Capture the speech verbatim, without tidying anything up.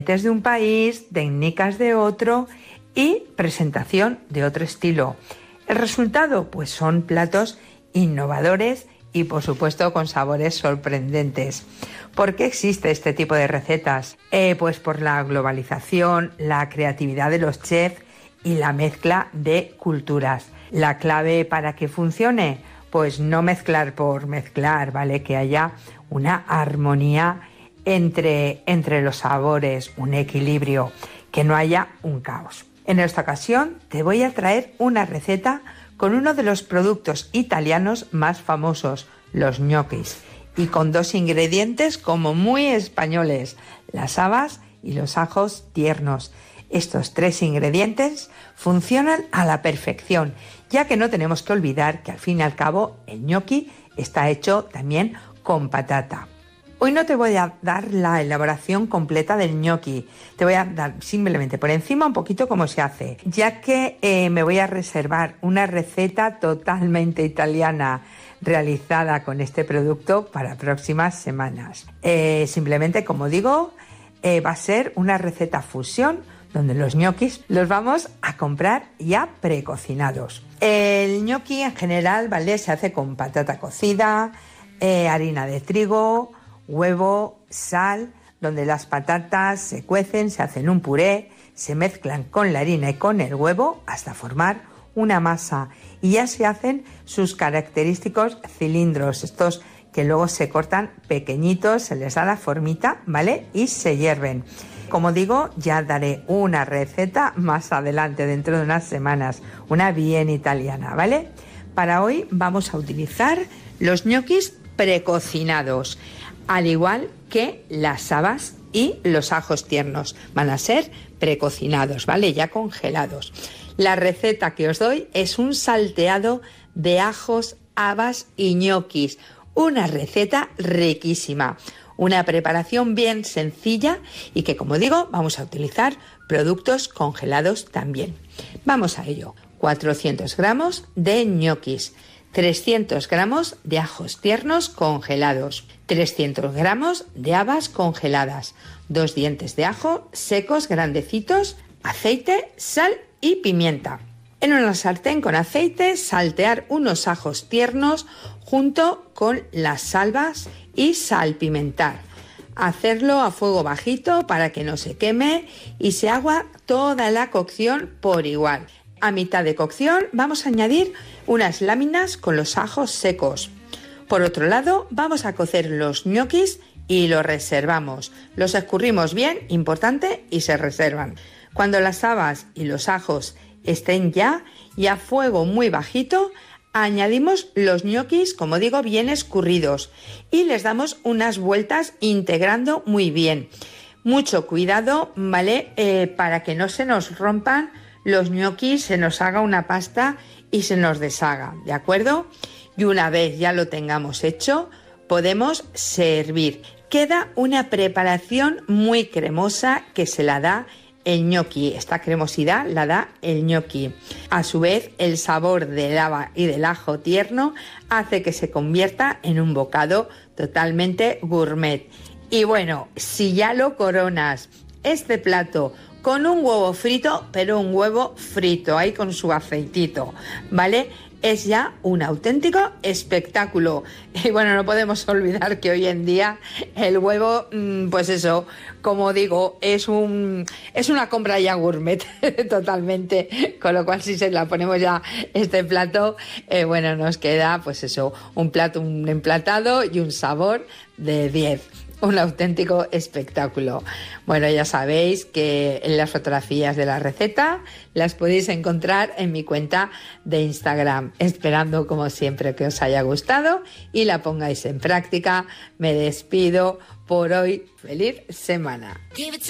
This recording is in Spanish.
de un país, técnicas de otro y presentación de otro estilo. El resultado, pues son platos innovadores y por supuesto con sabores sorprendentes. ¿Por qué existe este tipo de recetas? Eh, pues por la globalización, la creatividad de los chefs y la mezcla de culturas. La clave para que funcione, pues no mezclar por mezclar, ¿vale? Que haya una armonía entre, entre los sabores, un equilibrio, que no haya un caos. En esta ocasión te voy a traer una receta con uno de los productos italianos más famosos, los ñoquis, y con dos ingredientes como muy españoles, las habas y los ajos tiernos. Estos tres ingredientes funcionan a la perfección, ya que no tenemos que olvidar que al fin y al cabo el ñoqui está hecho también con patata. Hoy no te voy a dar la elaboración completa del ñoqui, te voy a dar simplemente por encima un poquito cómo se hace, ya que eh, me voy a reservar una receta totalmente italiana realizada con este producto para próximas semanas. Eh, simplemente, como digo, eh, va a ser una receta fusión donde los ñoquis los vamos a comprar ya precocinados. El ñoqui en general, ¿vale? Se hace con patata cocida, eh, harina de trigo, huevo, sal, donde las patatas se cuecen, se hacen un puré, se mezclan con la harina y con el huevo hasta formar una masa y ya se hacen sus característicos cilindros, estos que luego se cortan pequeñitos, se les da la formita, ¿vale? Y se hierven. Como digo, ya daré una receta más adelante, dentro de unas semanas, una bien italiana, ¿vale? Para hoy vamos a utilizar los ñoquis precocinados, al igual que las habas y los ajos tiernos. Van a ser precocinados, ¿vale? Ya congelados. La receta que os doy es un salteado de ajos, habas y ñoquis. Una receta riquísima. Una preparación bien sencilla y que, como digo, vamos a utilizar productos congelados también. Vamos a ello. cuatrocientos gramos de ñoquis, trescientos gramos de ajos tiernos congelados, trescientos gramos de habas congeladas, dos dientes de ajo secos grandecitos, aceite, sal y pimienta. En una sartén con aceite saltear unos ajos tiernos junto con las habas y salpimentar. Hacerlo a fuego bajito para que no se queme y se haga toda la cocción por igual. A mitad de cocción vamos a añadir unas láminas con los ajos secos. Por otro lado, vamos a cocer los ñoquis y los reservamos. Los escurrimos bien, importante, y se reservan. Cuando las habas y los ajos estén ya y a fuego muy bajito, añadimos los ñoquis, como digo, bien escurridos y les damos unas vueltas integrando muy bien. Mucho cuidado, ¿vale? Eh, para que no se nos rompan los ñoquis, se nos haga una pasta y se nos deshaga, ¿de acuerdo? Y una vez ya lo tengamos hecho, podemos servir. Queda una preparación muy cremosa que se la da el ñoqui. Esta cremosidad la da el ñoqui. A su vez, el sabor del haba y del ajo tierno hace que se convierta en un bocado totalmente gourmet. Y bueno, si ya lo coronas este plato con un huevo frito, pero un huevo frito ahí con su aceitito, ¿vale? Es ya un auténtico espectáculo. Y bueno, no podemos olvidar que hoy en día el huevo, pues eso, como digo, es un es una compra ya gourmet totalmente, con lo cual si se la ponemos ya este plato, eh, bueno, nos queda pues eso, un plato, un emplatado y un sabor de diez. Un auténtico espectáculo. Bueno, ya sabéis que las fotografías de la receta las podéis encontrar en mi cuenta de Instagram. Esperando, como siempre, que os haya gustado y la pongáis en práctica. Me despido por hoy. ¡Feliz semana!